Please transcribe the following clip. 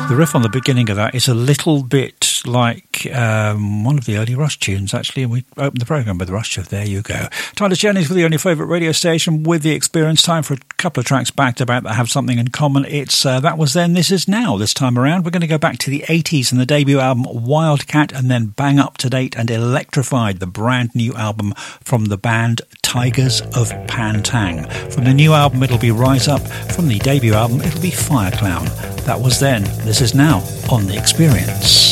The riff on the beginning of that is a little bit like one of the early Rush tunes, actually, and we opened the programme with Rush, so there you go. Tyler's Journeys with you on your favourite radio station with The Experience. Time for a couple of tracks back to back that have something in common. It's That Was Then, This Is Now. This time around, we're going to go back to the 80s and the debut album Wildcat, and then bang up to date and electrified the brand new album from the band Tigers of Pantang. From the new album, it'll be Rise Up. From the debut album, it'll be Fire Clown. That was then, this is now on The Experience.